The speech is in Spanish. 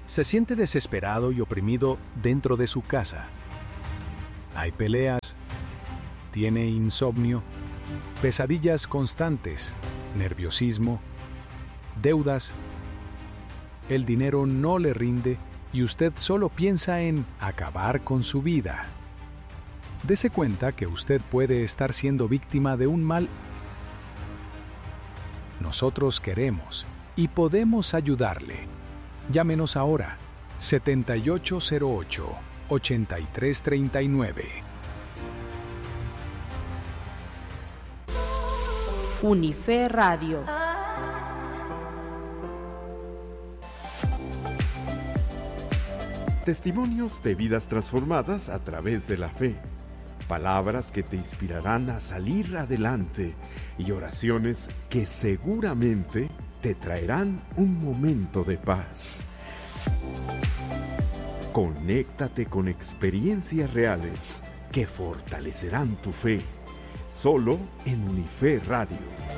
Se siente desesperado y oprimido dentro de su casa. Hay peleas, tiene insomnio, pesadillas constantes, nerviosismo, deudas. El dinero no le rinde y usted solo piensa en acabar con su vida. Dese cuenta que usted puede estar siendo víctima de un mal. Nosotros queremos y podemos ayudarle. Llámenos ahora, 7808-8339. Unife Radio. Testimonios de vidas transformadas a través de la fe. Palabras que te inspirarán a salir adelante y oraciones que seguramente te traerán un momento de paz. Conéctate con experiencias reales que fortalecerán tu fe. Solo en Unife Radio.